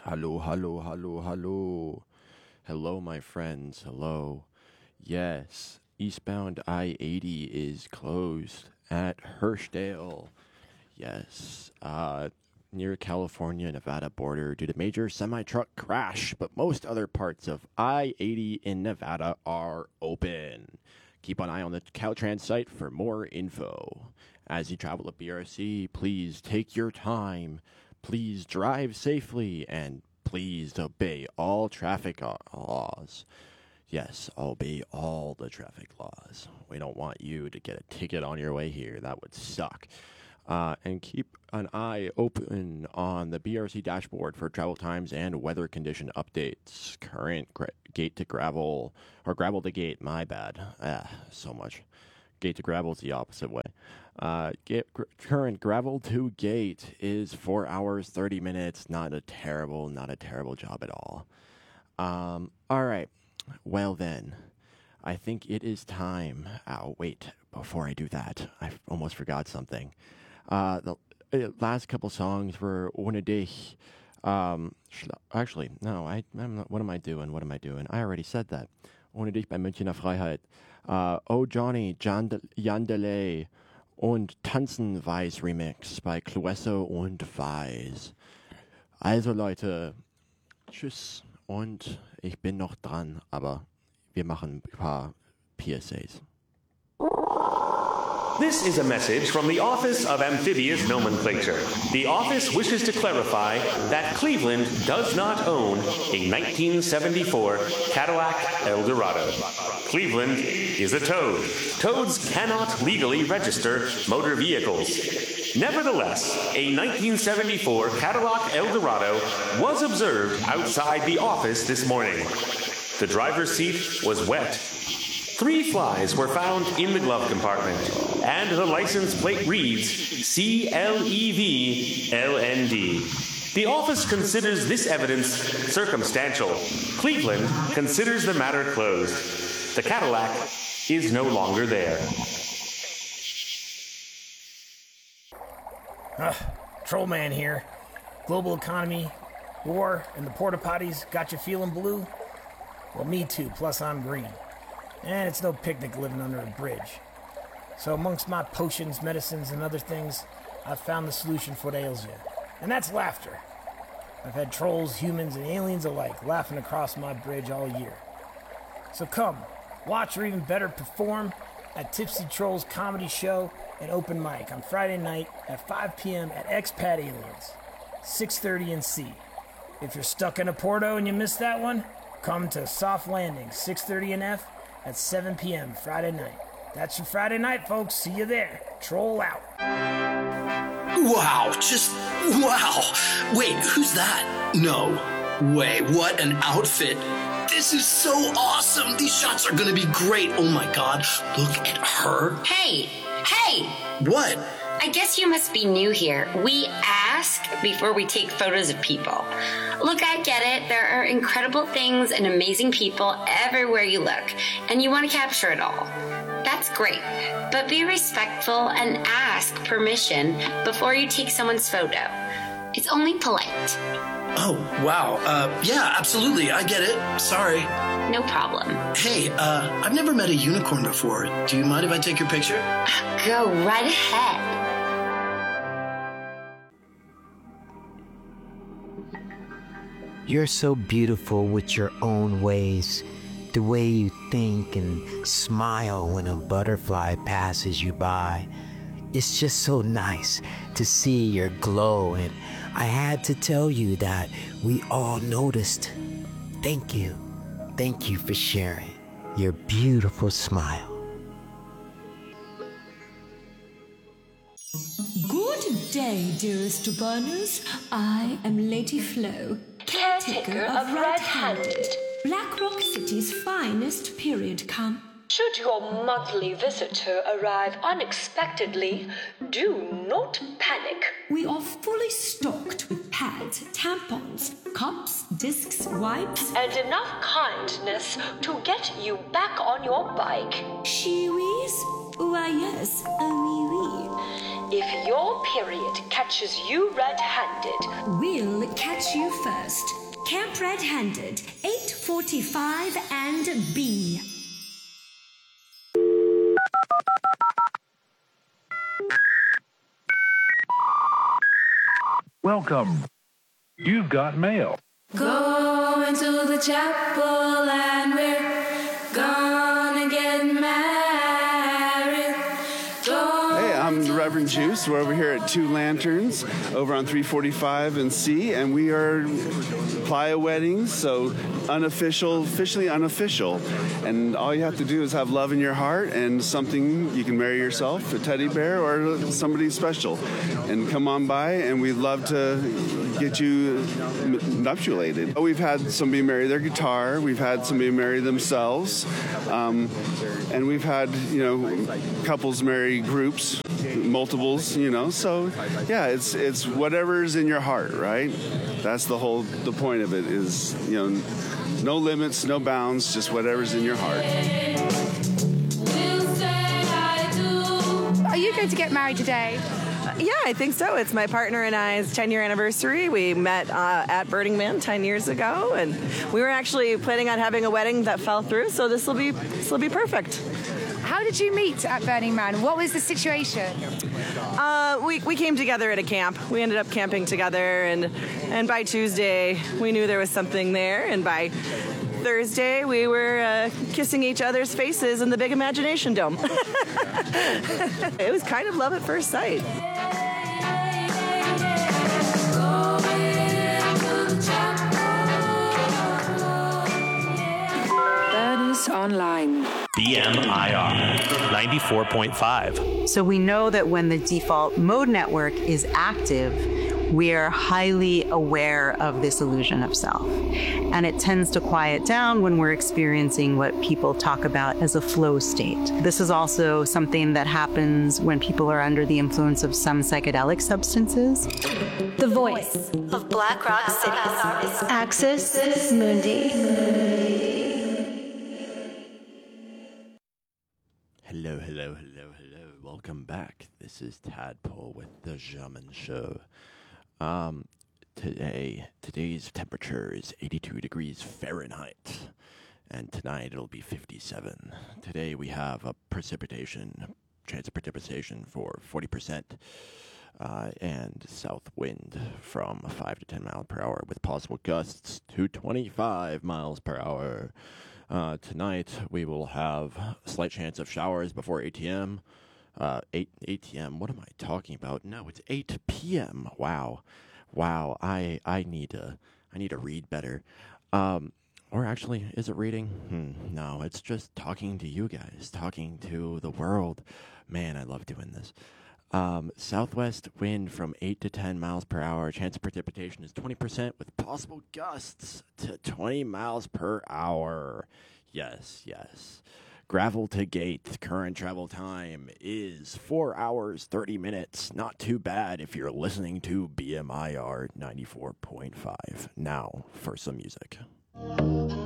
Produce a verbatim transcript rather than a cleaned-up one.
Hello, hello, hello, hello. Hello, my friends. Hello. Yes, eastbound I eighty is closed at Hirschdale. Yes, uh, near California Nevada border due to major semi truck crash, but most other parts of I eighty in Nevada are open. Keep an eye on the Caltrans site for more info. As you travel to B R C, please take your time. Please drive safely and please obey all traffic laws. Yes, obey all the traffic laws. We don't want you to get a ticket on your way here. That would suck. Uh, and keep an eye open on the B R C dashboard for travel times and weather condition updates. Current gra- gate to gravel, or gravel to gate, my bad. Ah, so much. Gate to gravel is the opposite way. Uh, get, gr- current gravel to gate is four hours, thirty minutes. Not a terrible, not a terrible job at all. Um, all right. Well then, I think it is time. Oh, wait, before I do that, I almost forgot something. Uh, the uh, last couple songs were Ohne dich. Um, actually, no, I, I'm not, what am I doing? What am I doing? I already said that. Ohne dich bei Münchner Freiheit. Uh, Oh Johnny, Yandele und Tanzen Weiß Remix bei Clueso und Weiß. Also Leute, tschüss und ich bin noch dran, aber wir machen ein paar P S As. This is a message from the Office of Amphibious Nomenclature. The office wishes to clarify that Cleveland does not own a nineteen seventy-four Cadillac Eldorado. Cleveland is a toad. Toads cannot legally register motor vehicles. Nevertheless, a nineteen seventy-four Cadillac Eldorado was observed outside the office this morning. The driver's seat was wet. Three flies were found in the glove compartment, and the license plate reads C L E V L N D. The office considers this evidence circumstantial. Cleveland considers the matter closed. The Cadillac is no longer there. Uh, Trollman here. Global economy, war, and the porta potties got you feeling blue? Well, me too, plus I'm green. And it's no picnic living under a bridge. So amongst my potions, medicines, and other things, I've found the solution for what ails you. And that's laughter. I've had trolls, humans, and aliens alike laughing across my bridge all year. So come, watch or even better perform at Tipsy Trolls Comedy Show and Open Mic on Friday night at five p.m. at Expat Aliens, six thirty in C. If you're stuck in a Porto and you missed that one, come to Soft Landing, six thirty in F, at seven p.m. Friday night. That's your Friday night, folks. See you there. Troll out. Wow, just wow. Wait, who's that? No way, what an outfit. This is so awesome. These shots are gonna be great. Oh my god, look at her. Hey, hey! What? I guess you must be new here. We ask before we take photos of people. Look, I get it. There are incredible things and amazing people everywhere you look, and you want to capture it all. That's great, but be respectful and ask permission before you take someone's photo. It's only polite. Oh, wow. Uh, yeah, absolutely. I get it. Sorry. No problem. Hey, uh, I've never met a unicorn before. Do you mind if I take your picture? Go right ahead. You're so beautiful with your own ways. The way you think and smile when a butterfly passes you by. It's just so nice to see your glow, and I had to tell you that we all noticed. Thank you. Thank you for sharing your beautiful smile. Good day, dearest Urbanus. I am Lady Flo, caretaker of Right-Handed, Black Rock City's finest period come. Should your monthly visitor arrive unexpectedly, do not panic. We are fully stocked with pads, tampons, cups, discs, wipes, and enough kindness to get you back on your bike. Shiwis? Why yes, a wee wee. If your period catches you red-handed, we'll catch you first. Camp Red-Handed, eight forty-five and B. Welcome. You've got mail. Going to the chapel and we're gonna get married. Hey, I'm the Reverend Juice. We're over here at Two Lanterns over on three forty-five and C, and we are Playa Weddings, so unofficial, officially unofficial. And all you have to do is have love in your heart and something you can marry yourself, a teddy bear or somebody special. And come on by, and we'd love to get you nuptialated. We've had somebody marry their guitar. We've had somebody marry themselves. Um, and we've had, you know, couples marry groups, multiples, you know. So, yeah, it's it's whatever's in your heart, right? That's the whole, the point of it is, you know, no limits, no bounds, just whatever's in your heart. Are you going to get married today? Yeah, I think so. It's my partner and I's ten-year anniversary. We met uh, at Burning Man ten years ago, and we were actually planning on having a wedding that fell through, so this will be this will be perfect. How did you meet at Burning Man? What was the situation? Uh, we, we came together at a camp. We ended up camping together, and, and by Tuesday, we knew there was something there, and by Thursday, we were uh, kissing each other's faces in the Big Imagination Dome. It was kind of love at first sight. Burners Online. B M I R ninety-four point five. So we know that when the default mode network is active, we are highly aware of this illusion of self. And it tends to quiet down when we're experiencing what people talk about as a flow state. This is also something that happens when people are under the influence of some psychedelic substances. The voice of Black Rock Cities. Axis Mundi. Hello, hello, hello, hello. Welcome back. This is Tadpole with the German Show. Um, today, today's temperature is eighty-two degrees Fahrenheit, and tonight it'll be fifty-seven. Today we have a precipitation, chance of precipitation for forty percent, uh, and south wind from five to ten miles per hour with possible gusts to twenty-five miles per hour. Uh, tonight we will have a slight chance of showers before eight p.m., Uh, eight p.m. What am I talking about? No, it's eight p.m. Wow, wow. I I need to I need to read better. Um, or actually, is it reading? Hmm, no, it's just talking to you guys, talking to the world. Man, I love doing this. Um, southwest wind from eight to ten miles per hour. Chance of precipitation is twenty percent with possible gusts to twenty miles per hour. Yes, yes. Gravel to gate, current travel time is four hours, thirty minutes. Not too bad if you're listening to B M I R ninety-four point five. Now for some music.